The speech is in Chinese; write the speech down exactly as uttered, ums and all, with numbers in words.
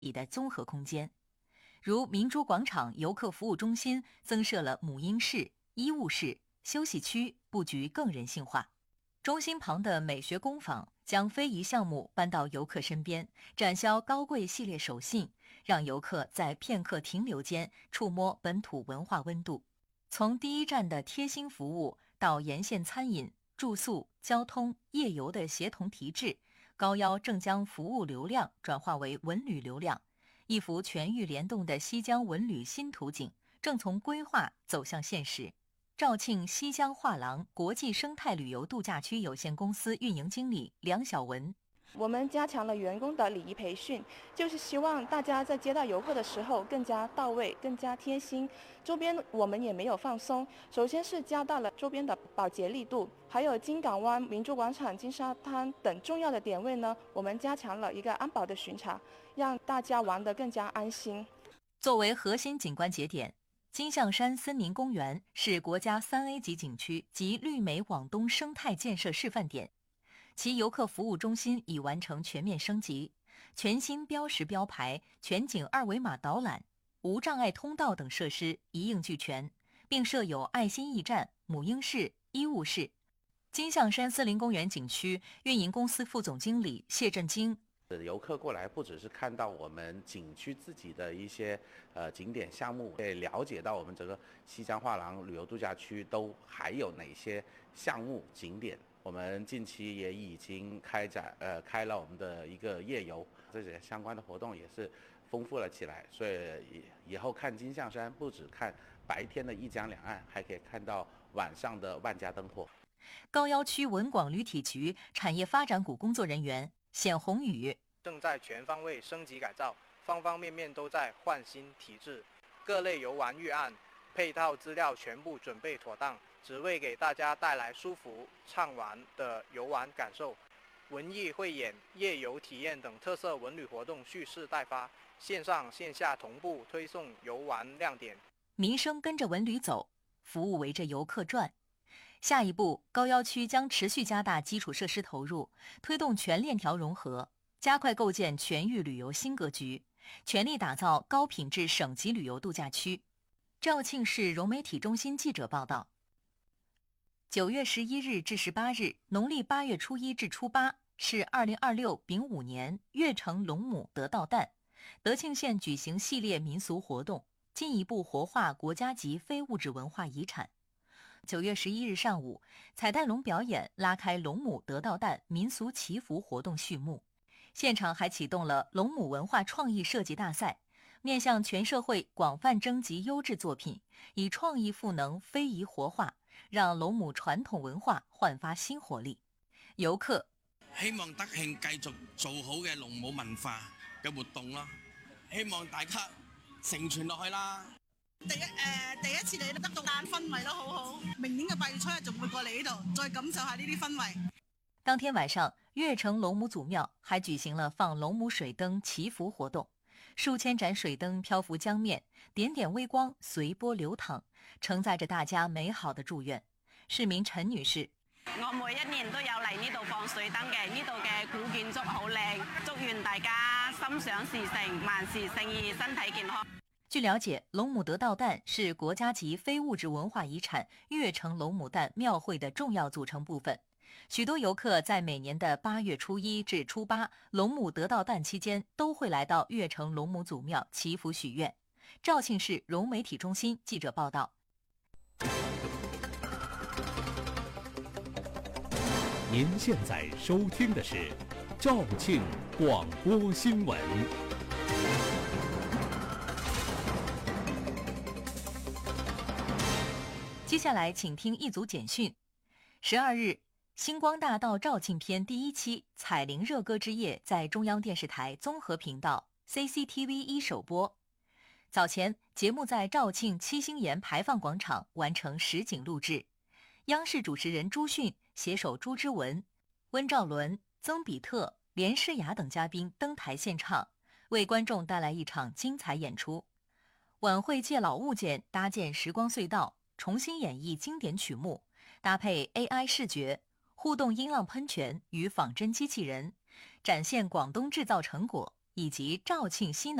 体的综合空间。如明珠广场游客服务中心增设了母婴室、医务室、休息区，布局更人性化。中心旁的美学工坊将非遗项目搬到游客身边，展销高贵系列手信，让游客在片刻停留间触摸本土文化温度。从第一站的贴心服务到沿线餐饮、住宿、交通、夜游的协同提质，高邀正将服务流量转化为文旅流量。一幅全域联动的西江文旅新图景正从规划走向现实。肇庆西江画廊国际生态旅游度假区有限公司运营经理梁晓文： 我们加强了员工的礼仪培训，就是希望大家在接待游客的时候更加到位、更加贴心。周边我们也没有放松，首先是加大了周边的保洁力度，还有金港湾、明珠广场、金沙滩等重要的点位呢，我们加强了一个安保的巡查，让大家玩得更加安心。 作为核心景观节点，金象山森林公园是国家三 A 级景区及绿美往东生态建设示范点。其游客服务中心已完成全面升级，全新标识标牌、全景二维码导览、无障碍通道等设施一应俱全，并设有爱心驿站、母婴室、医务室。金象山森林公园景区运营公司副总经理谢振京： 游客过来不只是看到我们景区自己的一些呃景点项目，也了解到我们整个西江画廊旅游度假区都还有哪些项目景点。我们近期也已经开展呃开了我们的一个夜游，这些相关的活动也是丰富了起来。所以以后看金象山不只看白天的一江两岸，还可以看到晚上的万家灯火。 高要区文广旅体局产业发展股工作人员冼宏宇： 正在全方位升级改造，方方面面都在换新提质，各类游玩预案、配套资料全部准备妥当，只为给大家带来舒服畅玩的游玩感受。文艺汇演、夜游体验等特色文旅活动蓄势待发，线上线下同步推送游玩亮点。 民生跟着文旅走，服务围着游客转。下一步，高要区将持续加大基础设施投入，推动全链条融合，加快构建全域旅游新格局，全力打造高品质省级旅游度假区。肇庆市融媒体中心记者报道：九月十一日至十八日，农历八月初一至初八是二零二六丙午年月城龙母得道诞，德庆县举行系列民俗活动，进一步活化国家级非物质文化遗产。九月十一日上午，彩蛋龙表演拉开龙母得道诞民俗祈福活动序幕。现场还启动了龙母文化创意设计大赛，面向全社会广泛征集优质作品，以创意赋能非遗活化，让龙母傳統文化煥發新活力。遊客希望德慶繼續做好嘅龍母文化嘅活動啦，希望大家承傳落去啦。 第一誒、呃、第一次嚟得到眼氛圍都好好，明年嘅八月初一仲會過嚟呢度，再感受下呢啲氛圍。 當天晚上，月城龍母祖廟還舉行了放龍母水燈祈福活動，數千盞水燈漂浮江面，點點微光隨波流淌，承載着大家美好的祝願。市民陳女士： 我每一年都有嚟呢度放水燈嘅，呢度嘅古建築好靚，祝願大家心想事成，萬事勝意，身體健康。 據了解，龍母得道誕是國家級非物質文化遺產月城龍母誕廟會的重要組成部分。許多遊客在每年的八月初一至初八龍母得道誕期間，都會來到月城龍母祖廟祈福許願。肇慶市融媒體中心記者報道。 您現在收聽的是肇慶廣播新聞。 接下來請聽一組簡訊。十二日，星光大道肇慶篇第一期彩鈴熱歌之夜在中央電視台綜合頻道 C C T V 一首播。早前，節目在肇慶七星岩排放廣場完成實景錄製，央視主持人朱迅攜手朱之文、溫兆倫、曾比特、連詩雅等嘉賓登台獻唱，為觀眾帶來一場精彩演出。晚會借老物件搭建時光隧道，重新演繹經典曲目，搭配 A I 視覺、互動音浪噴泉與仿真機器人，展現廣東製造成果， 以及肇庆西